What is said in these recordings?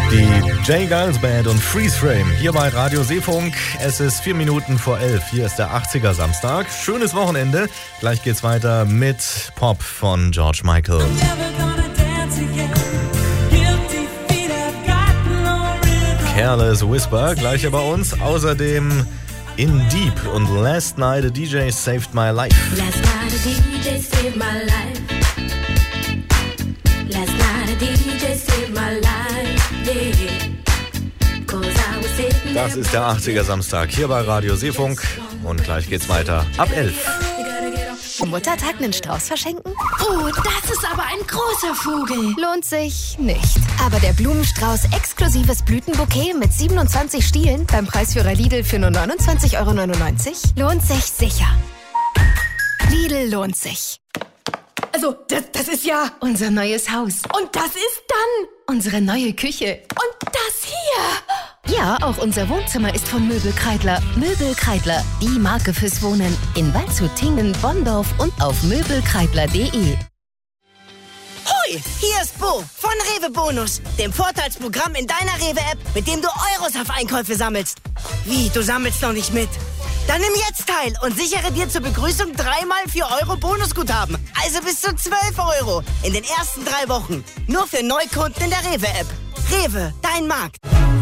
Die J. Giles Band und Freeze Frame hier bei Radio Seefunk. Es ist 4 Minuten vor 11. Hier ist der 80er Samstag. Schönes Wochenende. Gleich geht's weiter mit Pop von George Michael. Careless Whisper, gleich bei uns. Außerdem In Deep und Last Night a DJ Saved My Life. Last night a DJ saved my life. Last night a DJ saved my life. Yeah. 'Cause I was sitting Das ist der 80er Samstag hier bei Radio Seefunk. Und gleich geht's weiter ab 11. Muttertag einen Strauß verschenken? Oh, das ist aber ein großer Vogel. Lohnt sich nicht. Aber der Blumenstrauß exklusives Blütenbouquet mit 27 Stielen beim Preisführer Lidl für nur 29,99 € lohnt sich sicher. Lidl lohnt sich. Also, das ist ja Unser neues Haus. Und das ist dann Unsere neue Küche. und das hier. Ja, auch unser Wohnzimmer ist von Möbel Kreidler. Möbel Kreidler, die Marke fürs Wohnen. In Waldshut, Tingen, Bonndorf und auf möbelkreidler.de. Hoi, hier ist Bo von Rewe Bonus, dem Vorteilsprogramm in deiner Rewe-App, mit dem du Euros auf Einkäufe sammelst. Wie, du sammelst noch nicht mit? Dann nimm jetzt teil und sichere dir zur Begrüßung 3x 4 € Bonusguthaben. Also bis zu 12 € in den ersten 3 Wochen. Nur für Neukunden in der Rewe-App. Rewe, dein Markt.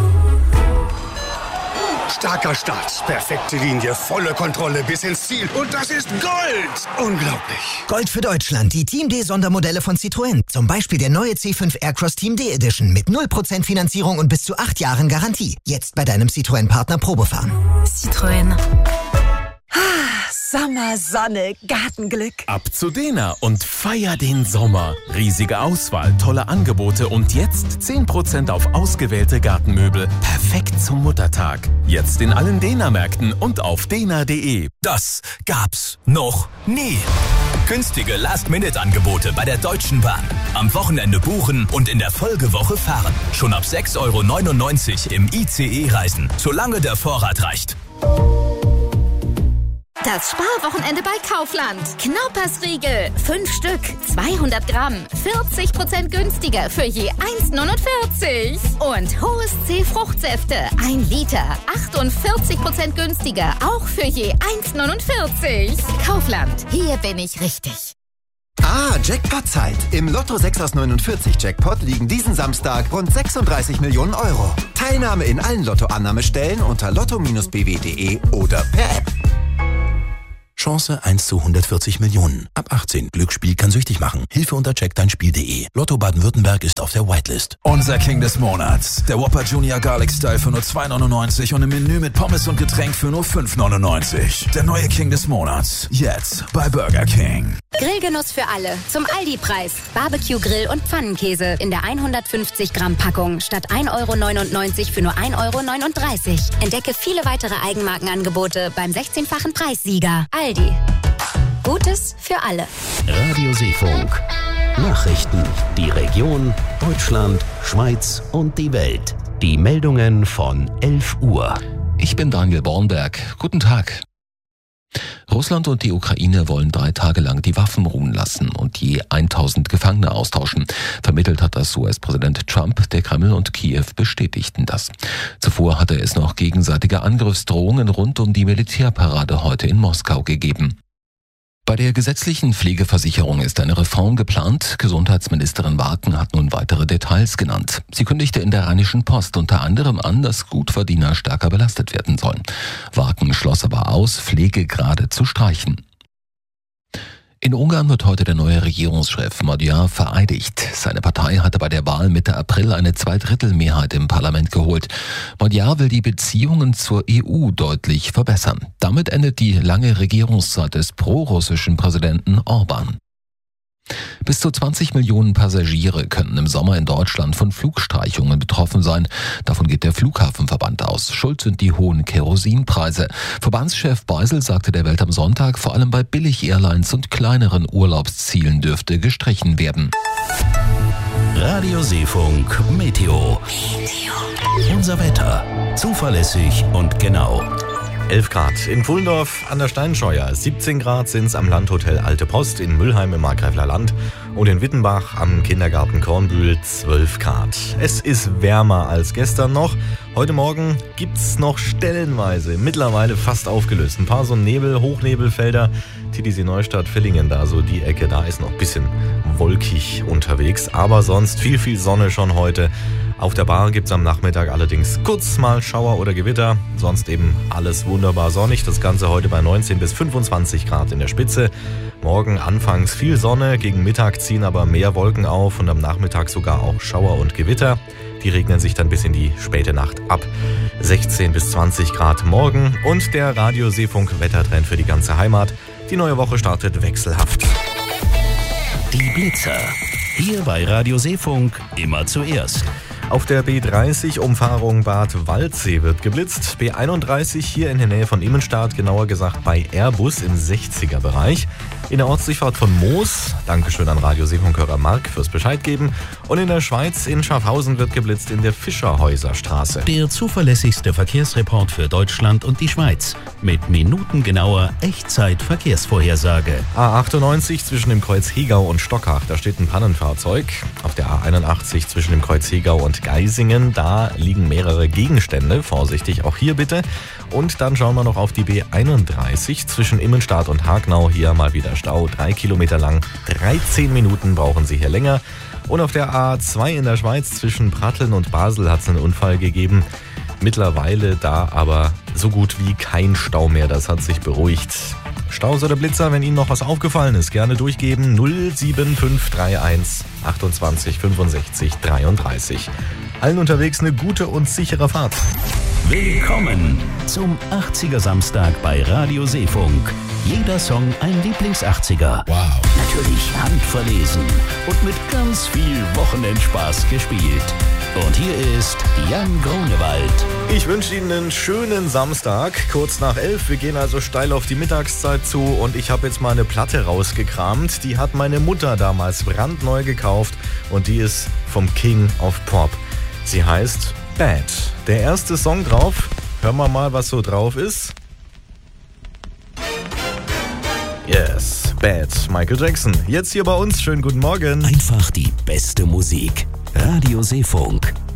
Starker Start, perfekte Linie, volle Kontrolle bis ins Ziel. Und das ist Gold! Unglaublich. Gold für Deutschland, die Team D-Sondermodelle von Citroën. Zum Beispiel der neue C5 Aircross Team D Edition mit 0% Finanzierung und bis zu 8 Jahren Garantie. Jetzt bei deinem Citroën-Partner Probefahren. Citroën. Sommer, Sonne, Gartenglück. Ab zu Dena und feier den Sommer. Riesige Auswahl, tolle Angebote und jetzt 10% auf ausgewählte Gartenmöbel. Perfekt zum Muttertag. Jetzt in allen Dena-Märkten und auf dena.de. Das gab's noch nie. Günstige Last-Minute-Angebote bei der Deutschen Bahn. Am Wochenende buchen und in der Folgewoche fahren. Schon ab 6,99 € im ICE reisen, solange der Vorrat reicht. Das Sparwochenende bei Kaufland. Knaupersriegel, 5 Stück, 200 Gramm, 40% günstiger für je 1,49 €. Und Hohes C Fruchtsäfte, 1 Liter, 48% günstiger, auch für je 1,49 €. Kaufland, hier bin ich richtig. Jackpot-Zeit. Im Lotto 6 aus 49 Jackpot liegen diesen Samstag rund 36 Millionen €. Teilnahme in allen Lottoannahmestellen unter lotto-bw.de oder per App. Chance 1 zu 140 Millionen. Ab 18. Glücksspiel kann süchtig machen. Hilfe unter checkdeinspiel.de. Lotto Baden-Württemberg ist auf der Whitelist. Unser King des Monats. Der Whopper Junior Garlic Style für nur 2,99 € und im Menü mit Pommes und Getränk für nur 5,99 €. Der neue King des Monats. Jetzt bei Burger King. Grillgenuss für alle. Zum Aldi-Preis. Barbecue-Grill und Pfannenkäse in der 150 Gramm Packung statt 1,99 € für nur 1,39 €. Entdecke viele weitere Eigenmarkenangebote beim 16-fachen Preissieger. Aldi. Gutes für alle. Radio Seefunk. Nachrichten. Die Region, Deutschland, Schweiz und die Welt. Die Meldungen von 11 Uhr. Ich bin Daniel Bornberg. Guten Tag. Russland und die Ukraine wollen 3 Tage lang die Waffen ruhen lassen und je 1000 Gefangene austauschen. Vermittelt hat das US-Präsident Trump. Der Kreml und Kiew bestätigten das. Zuvor hatte es noch gegenseitige Angriffsdrohungen rund um die Militärparade heute in Moskau gegeben. Bei der gesetzlichen Pflegeversicherung ist eine Reform geplant. Gesundheitsministerin Waken hat nun weitere Details genannt. Sie kündigte in der Rheinischen Post unter anderem an, dass Gutverdiener stärker belastet werden sollen. Waken schloss aber aus, Pflegegrade zu streichen. In Ungarn wird heute der neue Regierungschef Magyar vereidigt. Seine Partei hatte bei der Wahl Mitte April eine 2/3 im Parlament geholt. Magyar will die Beziehungen zur EU deutlich verbessern. Damit endet die lange Regierungszeit des prorussischen Präsidenten Orban. Bis zu 20 Millionen Passagiere könnten im Sommer in Deutschland von Flugstreichungen betroffen sein. Davon geht der Flughafenverband aus. Schuld sind die hohen Kerosinpreise. Verbandschef Beisel sagte der Welt am Sonntag, vor allem bei Billig-Airlines und kleineren Urlaubszielen dürfte gestrichen werden. Radio Seefunk Meteo. Unser Wetter. Zuverlässig und genau. 11 Grad in Pfullendorf an der Steinscheuer. 17 Grad sind es am Landhotel Alte Post in Mülheim im Markgräfler Land. Und in Wittenbach am Kindergarten Kornbühl 12 Grad. Es ist wärmer als gestern noch. Heute Morgen gibt's noch stellenweise, mittlerweile fast aufgelöst, ein paar so Hochnebelfelder. Titisee-Neustadt, Villingen, da so die Ecke, da ist noch ein bisschen wolkig unterwegs. Aber sonst viel Sonne schon heute. Auf der Bar gibt's am Nachmittag allerdings kurz mal Schauer oder Gewitter. Sonst eben alles wunderbar sonnig. Das Ganze heute bei 19 bis 25 Grad in der Spitze. Morgen anfangs viel Sonne, gegen Mittag ziehen aber mehr Wolken auf und am Nachmittag sogar auch Schauer und Gewitter. Die regnen sich dann bis in die späte Nacht ab. 16 bis 20 Grad morgen und der Radio Seefunk Wettertrend für die ganze Heimat. Die neue Woche startet wechselhaft. Die Blitzer. Hier bei Radio Seefunk immer zuerst. Auf der B30 Umfahrung Bad Waldsee wird geblitzt. B31 hier in der Nähe von Immenstadt, genauer gesagt bei Airbus im 60er Bereich. In der Ortsdurchfahrt von Moos, Dankeschön an Radio Seefunkhörer Mark fürs Bescheid geben. Und in der Schweiz in Schaffhausen wird geblitzt in der Fischerhäuser Straße. Der zuverlässigste Verkehrsreport für Deutschland und die Schweiz. Mit minutengenauer Echtzeit-Verkehrsvorhersage. A98 zwischen dem Kreuz Hegau und Stockach, da steht ein Pannenfahrzeug. Auf der A81 zwischen dem Kreuz Hegau und Geisingen, da liegen mehrere Gegenstände. Vorsichtig auch hier bitte. Und dann schauen wir noch auf die B31 zwischen Immenstadt und Hagnau. Hier mal wieder Stau, 3 Kilometer lang. 13 Minuten brauchen Sie hier länger. Und auf der A2 in der Schweiz zwischen Pratteln und Basel hat es einen Unfall gegeben. Mittlerweile da aber so gut wie kein Stau mehr. Das hat sich beruhigt. Staus oder Blitzer, wenn Ihnen noch was aufgefallen ist, gerne durchgeben. 07531 28 65 33. Allen unterwegs eine gute und sichere Fahrt. Willkommen zum 80er Samstag bei Radio Seefunk. Jeder Song ein Lieblings-80er. Wow. Natürlich handverlesen und mit ganz viel Wochenendspaß gespielt. Und hier ist Jan Grunewald. Ich wünsche Ihnen einen schönen Samstag, kurz nach 11. Wir gehen also steil auf die Mittagszeit zu und ich habe jetzt mal eine Platte rausgekramt. Die hat meine Mutter damals brandneu gekauft und die ist vom King of Pop. Sie heißt Bad. Der erste Song drauf, hören wir mal, was so drauf ist. Yes, Bad, Michael Jackson. Jetzt hier bei uns, schönen guten Morgen. Einfach die beste Musik. Radio Seefunk.